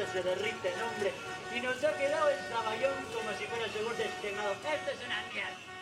se derriten, hombre. Y nos ha quedado el saballón como si fuera yogur desquemado. ¡Esto es una mierda!